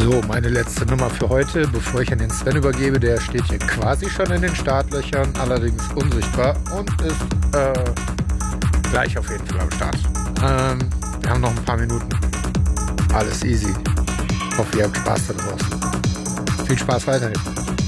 So, meine letzte Nummer für heute, bevor ich an den Sven übergebe. Der steht hier quasi schon in den Startlöchern, allerdings unsichtbar und ist gleich auf jeden Fall am Start. Wir haben noch ein paar Minuten. Alles easy. Hoffe, ihr habt Spaß da draußen. Viel Spaß weiterhin.